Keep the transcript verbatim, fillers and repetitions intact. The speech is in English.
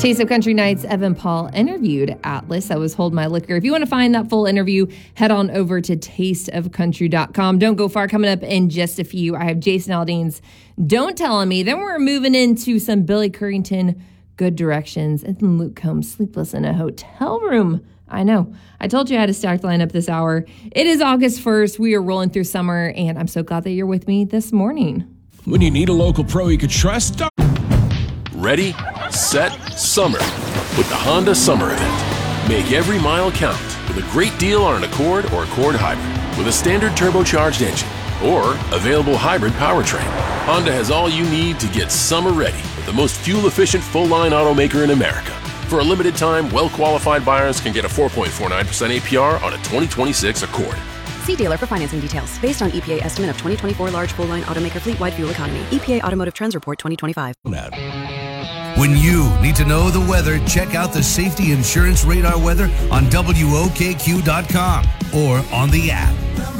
Taste of Country Nights, Evan Paul interviewed Atlas. I was Hold My Liquor. If you want to find that full interview, head on over to taste of country dot com. Don't go far. Coming up in just a few, I have Jason Aldean's Don't Tell On Me. Then we're moving into some Billy Currington, Good Directions, and then Luke Combs, Sleepless in a Hotel Room. I know. I told you I had a stacked lineup this hour. It is August first. We are rolling through summer, and I'm so glad that you're with me this morning. When you need a local pro you can trust, start. Ready, set, summer with the Honda Summer Event. Make every mile count with a great deal on an Accord or Accord Hybrid with a standard turbocharged engine or available hybrid powertrain. Honda has all you need to get summer ready with the most fuel-efficient full-line automaker in America. For a limited time, well-qualified buyers can get a four point four nine percent A P R on a twenty twenty-six Accord. See dealer for financing details. Based on E P A estimate of twenty twenty-four large full-line automaker fleet-wide fuel economy. E P A Automotive Trends Report twenty twenty-five. When you need to know the weather, check out the Safety Insurance Radar weather on W O K Q dot com or on the app.